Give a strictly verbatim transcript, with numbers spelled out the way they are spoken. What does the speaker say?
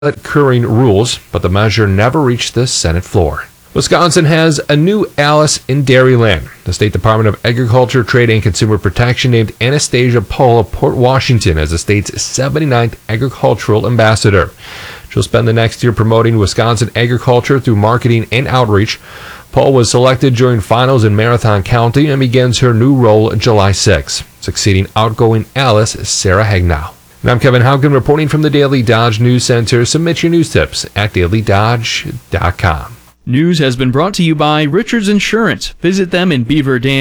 curing rules, but the measure never reached the Senate floor. Wisconsin has a new Alice in Dairyland. The State Department of Agriculture, Trade, and Consumer Protection named Anastasia Pohl of Port Washington as the state's seventy-ninth agricultural ambassador. She'll spend the next year promoting Wisconsin agriculture through marketing and outreach. Pohl was selected during finals in Marathon County and begins her new role July sixth, succeeding outgoing Alice Sarah Hagnow. And I'm Kevin Haugen reporting from the Daily Dodge News Center. Submit your news tips at daily dodge dot com. News has been brought to you by Richards Insurance. Visit them in Beaver Dam.